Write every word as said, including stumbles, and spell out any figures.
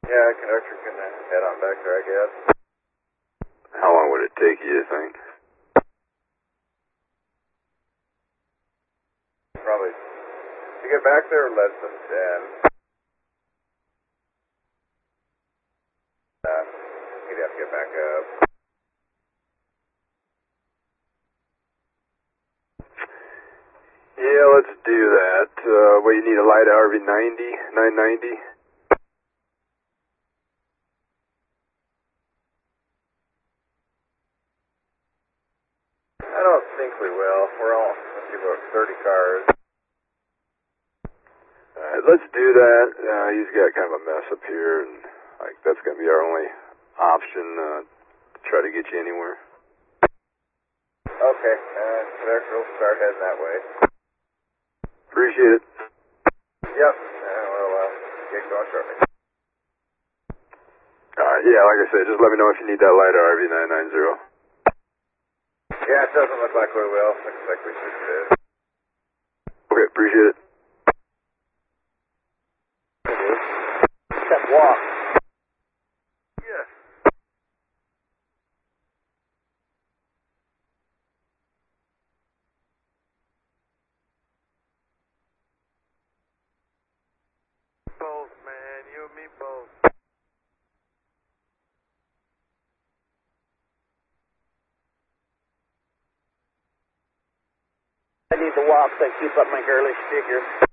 Yeah, conductor can uh, head on back there, I guess. How long would it take you, you think? Probably to get back there less than ten. Uh, he'd have to get back up. Yeah, let's do that. Uh, what, you need a light R V ninety, nine ninety? I don't think we will. We're all, let's see, about thirty cars. Alright, let's do that. Uh, he's got kind of a mess up here, and like that's going to be our only option uh, to try to get you anywhere. Okay, uh, conductor will start heading that way. Appreciate it. Yep, uh, we'll uh, get going shortly. Alright, yeah, like I said, just let me know if you need that light R V nine ninety. Yeah, it doesn't look like we will. Looks like we should fit. Okay, appreciate it. Step walk. Yes. Both, man. You and me both. I need to walk so I keep up my girlish figure.